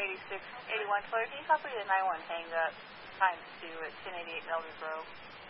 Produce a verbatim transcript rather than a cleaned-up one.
eighty-six eighty-one. Toyota, can you copy the nine one hang up times two at ten eighty-eight Elders Road?